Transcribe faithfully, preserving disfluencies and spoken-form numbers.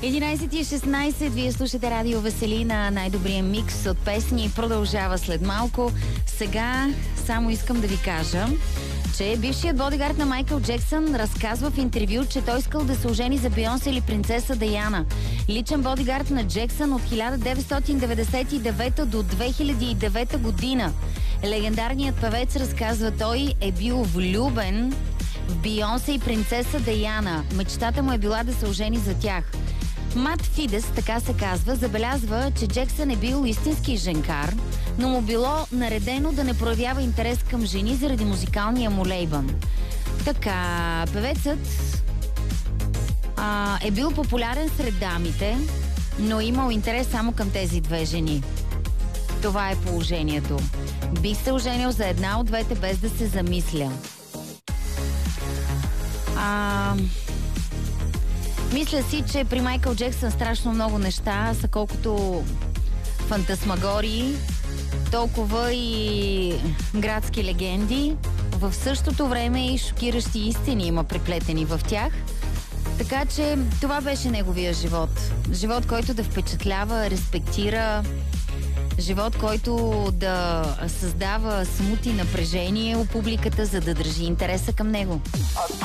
единайсет и шестнайсет, вие слушате Радио Веселина, най-добрия микс от песни продължава след малко. Сега само искам да ви кажа, че бившият бодигард на Майкъл Джексън разказва в интервю, че той искал да се ожени за Бейонсе или принцеса Даяна. Личен бодигард на Джексън от хиляда деветстотин деветдесет и девета до две хиляди и девета година. Легендарният певец, разказва той, е бил влюбен в Бейонсе и принцеса Даяна. Мечтата му е била да се ожени за тях. Мат Фидес, така се казва, забелязва, че Джексън е бил истински женкар, но му било наредено да не проявява интерес към жени заради музикалния му лейбън. Така, певецът а, е бил популярен сред дамите, но имал интерес само към тези две жени. Това е положението. Бих се оженил за една от двете, без да се замисля. А... Мисля си, че при Майкъл Джексън страшно много неща са, колкото фантасмагории, толкова и градски легенди. В същото време и шокиращи истини има преплетени в тях. Така че това беше неговия живот. Живот, който да впечатлява, респектира. Живот, който да създава смут и напрежение у публиката, за да държи интереса към него.